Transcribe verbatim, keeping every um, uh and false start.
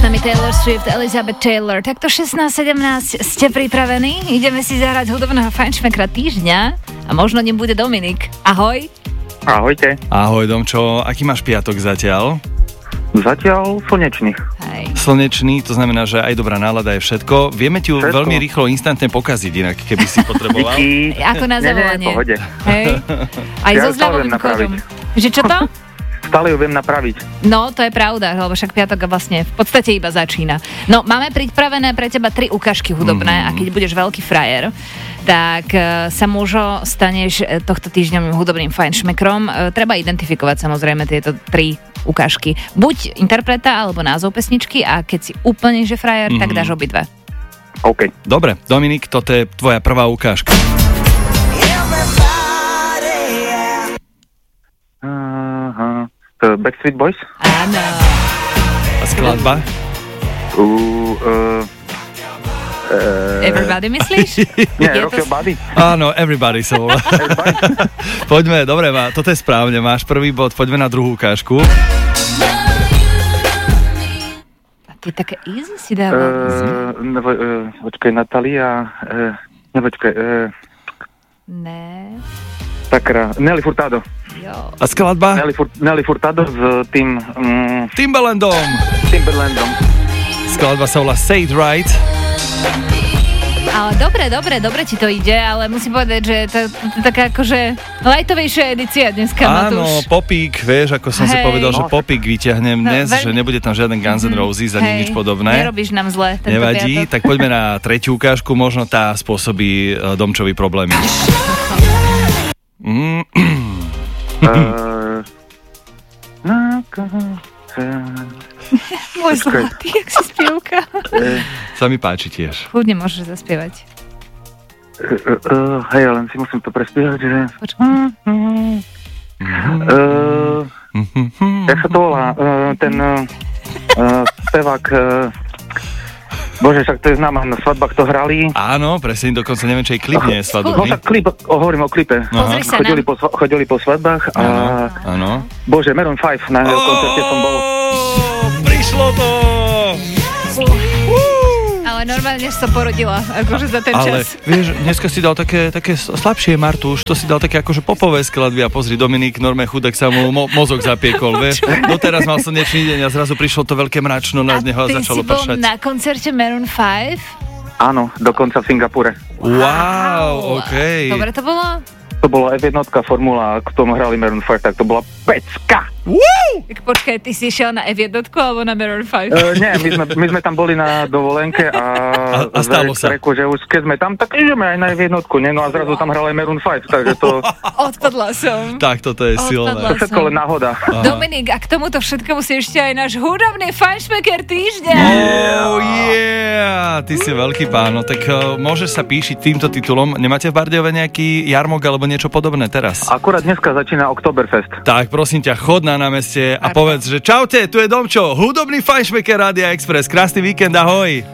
nami Taylor Swift, Elizabeth Taylor. Takto šestnásť sedemnásť, ste pripravení? Ideme si zahrať hudobného fajnšmekra týždňa a možno ním bude Dominik. Ahoj. Ahojte. Ahoj, Domčo. Aký máš piatok zatiaľ? Zatiaľ slnečný. Hej. Slnečný, to znamená, že aj dobrá nálada je všetko. Vieme ti ju Všetko. veľmi rýchlo, instantne pokaziť, inak keby si potreboval. Díky. Ako na Nie, nie, zavolanie. pohode. Hej. Aj Ja so ju stále viem zľavovým napraviť. kódom. Že čo to? Stále ju viem napraviť. No, to je pravda, lebo však piatok vlastne v podstate iba začína. No, máme pripravené pre teba tri ukážky hudobné mm. a keď budeš veľký frajer, tak uh, sa možno staneš tohto týždňovým hudobným fajnšmekrom. Uh, treba identifikovať samozrejme tieto tri ukážky. Buď interpreta alebo názov pesničky a keď si úplne že frajer, mm. tak dáš obidve. OK. Dobre, Dominik, toto je tvoja prvá ukážka. Aha. Uh, Backstreet Boys? Áno. A skladba? Uh, uh, uh, Everybody myslíš? nie, Je Rock Your to... Body. Áno, Everybody sa volá. Poďme, dobre, má, toto je správne, máš prvý bod, poďme na druhú ukážku. A ty také easy si dával. Uh, nebo, uh, počkaj, Natalia... Uh, nepočkaj, uh, Ne. takra, Nelly Furtado. Jo. A skladba? Nelly, Fur, Nelly Furtado s tým um, Timbalandom. Timberlandom. Skladba sa volá Say It Right. Ale dobre, dobre, dobre ti to ide, ale musím povedať, že to je taká akože lightovejšia edícia dneska, Áno, Matúš. popík, vieš, ako som si Hej. povedal, že No. popík vyťahnem No, dnes, veľmi- že nebude tam žiaden Guns N' Roses ani Hej, nič podobné. Nerobíš nám zle tento Nevadí, piatok. tak poďme na tretiu ukážku, možno tá spôsobí uh, Domčovi problémy. Mm. Uh, na Môj zlatý, jak si spievka. Sa mi páči tiež. Kľudne môžeš zaspievať. Uh, uh, hej, len si musím to prespievať, že... Počkaj. Uh, jak sa to volá? Uh, ten uh, uh, spevák... Uh, bože, však to je známa, na svadbách to hrali. Áno, presne, dokonca neviem, či aj klip nie je No svadobný. tak klip, o, hovorím o klipe. Pozri sa Chodili nám. po, sva- chodili po svadbách a... Áno. Bože, Maroon päť na jeho koncerte som bol. Prišlo to! Ale normálne sa porodila, akože za ten Ale čas. vieš, dneska si dal také, také slabšie, Martuš, to si dal také akože popové skladby a pozri, Dominik, normé chudák sa mu mo- mozog zapiekol, vieš. Doteraz mal slnečný deň a zrazu prišlo to veľké mračno na neho a ty začalo si bol pršať. na koncerte Maroon päť? Áno, dokonca v Singapúre. Wow, okej. Dobre to bolo? To bola ef jedna formula, a k tomu hrali Maroon päť, tak to bola pecka. Tak počkaj, ty si išiel na ef jedna alebo na Maroon päť? Uh, nie, my sme, my sme tam boli na dovolenke a, A- a stalo sa. Reku, že už keď sme tam, tak ideme aj na ef jedna, nie? No a zrazu tam hrali Maroon päť, takže to, Odpadla som. Tak, toto je silné. Odpadla. to všetko len náhoda. Dominik, a k tomuto všetkomu si ešte aj náš hudobný fajnšmeker týždňa. Oh yeah, ty si veľký pán, no tak uh, môžeš sa píšiť týmto titulom. Nemáte v Bardejove nejaký jarmok alebo niečo podobné teraz? Akurát dneska začína Oktoberfest. Tak prosím ťa, chod na námestie a povedz, že čaute, tu je Domčo, hudobný fajnšmeker Rádia Express. Krásny víkend, ahoj.